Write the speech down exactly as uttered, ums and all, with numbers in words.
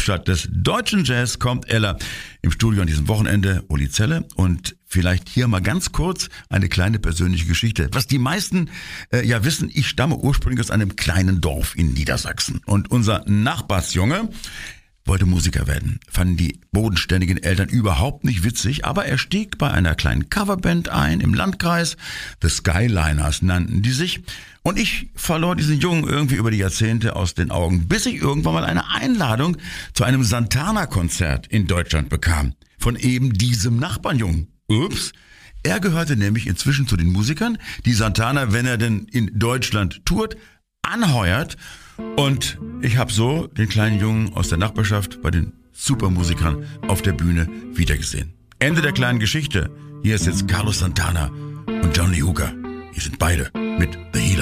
Hauptstadt des deutschen Jazz kommt Ella. Im Studio an diesem Wochenende Uli Zelle und vielleicht hier mal ganz kurz eine kleine persönliche Geschichte. Was die meisten äh, ja wissen, ich stamme ursprünglich aus einem kleinen Dorf in Niedersachsen und unser Nachbarsjunge wollte Musiker werden, fanden die bodenständigen Eltern überhaupt nicht witzig, aber er stieg bei einer kleinen Coverband ein im Landkreis, The Skyliners nannten die sich, und ich verlor diesen Jungen irgendwie über die Jahrzehnte aus den Augen, bis ich irgendwann mal eine Einladung zu einem Santana-Konzert in Deutschland bekam, von eben diesem Nachbarnjungen. Ups. Er gehörte nämlich inzwischen zu den Musikern, die Santana, wenn er denn in Deutschland tourt, anheuert. Und ich habe so den kleinen Jungen aus der Nachbarschaft bei den Supermusikern auf der Bühne wiedergesehen. Ende der kleinen Geschichte. Hier ist jetzt Carlos Santana und John Lee Hooker. Hier sind beide mit The